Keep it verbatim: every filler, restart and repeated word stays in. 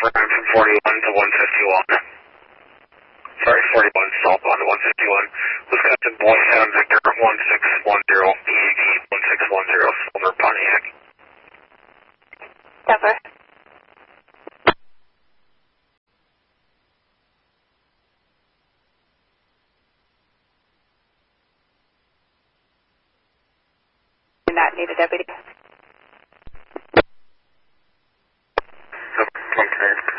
Ryan from forty-one to one fifty-one. Sorry, forty-one southbound to one fifty-one. Wisconsin Boy Sound Victor one six one zero, B A D one six one zero, Silver Pontiac. Denver. Do not need a deputy. Okay.